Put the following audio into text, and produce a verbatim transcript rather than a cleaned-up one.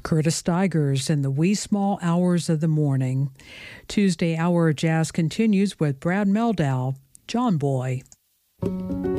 Curtis Stigers in the wee small hours of the morning. Tuesday Hour of Jazz continues with Brad Mehldau, John Boy.